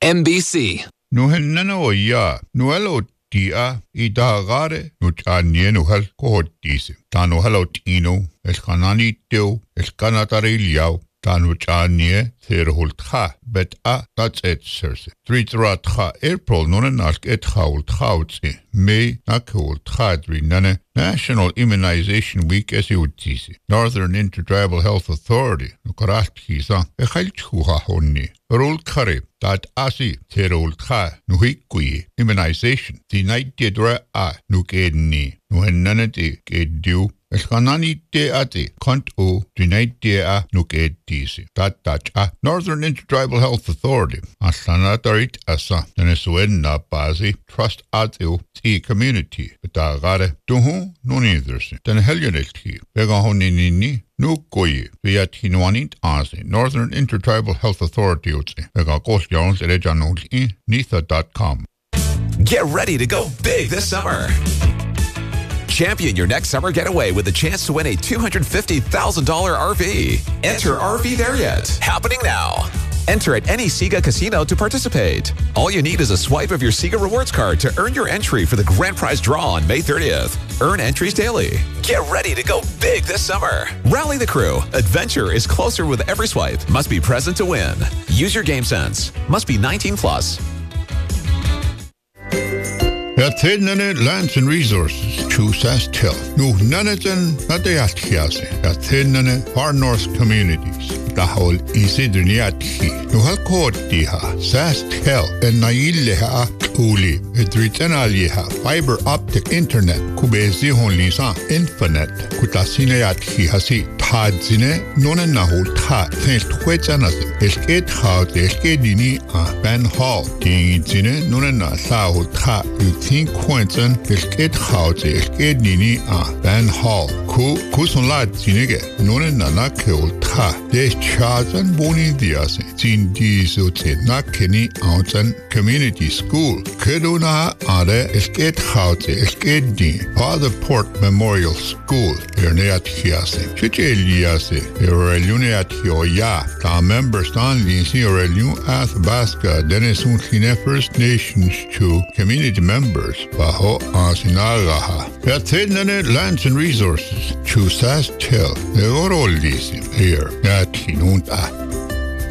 NBC. Nuhennano ya, nuelo tia, idagare, nuchanie nuhel kohotisi. Tanu halotino, eskanani teo, eskanatari liao. Tanuchanie, Therhultha, bet that's it, sirs. Tritratha, April, nonenask et haulthautsi, May, nakulthadri, nane, National Immunization Week, as you would see. Northern Intertribal Health Authority, Nukaratkiza, Ehalchuha honni. Rul Kari, that asi, Therhultha, Nuhikui, immunization, the night didra nukedni, nuhenanati, gedu. Eskanani te ati, kont o, dinait te nuket tisi. That Northern Intertribal Health Authority, asanatarit asa, nenesuenna bazi, trust atiu, ti community, betagare, tuhu, non eithersi. Den helionetki, begahonini, Nukoi, Viat Hinuanit Asi, Northern Intertribal Health Authority, Begakos Jones, Rejanoli, Nitha.com. Get ready to go big this summer. Champion your next summer getaway with a chance to win a $250,000 RV. Enter RV There Yet, happening now. Enter at any Sega casino to participate. All you need is a swipe of your Sega Rewards card to earn your entry for the grand prize draw on May 30th. Earn entries daily. Get ready to go big this summer. Rally the crew. Adventure is closer with every swipe. Must be present to win. Use your game sense. Must be 18 plus. Yathenane Lands and Resources, Chusas Tell. No Nanatan, Natayathiasi. Yathenane Far North Communities. Dahol Isidriniathi. No Halkotiha, Sas Tell, and Naileha Uli. Edritanaliha, Fiber Optic Internet, Kubezi Honlisa, Infinite, Kutasineathi Hasi. Tadzine, Nonanahul Ta, Saint Huetzanas, Esket House, Eskedini, Van Hall, Dingzine, Nonana Sahul Ta, you think Quentin, Esket House, Eskedini, Van Hall, Kusunlat Zinege, Nonana Kil Ta, Des Chazan Boni Dias, Zin Dizote, Nakeni, Outan, Community School, Keduna, Ade, Esket House, Eskedini, Father Port Memorial School, Erneat Hiase, Chicheliase, Eureliuneat Hioya, Ta members on Linsi Eureliun Athabasca, Denisun Kine First Nations to community members, Baho Asinagaha. Yathenane Lands and Resources, Chusas Tell, Eurolisi, here, Yatinunta.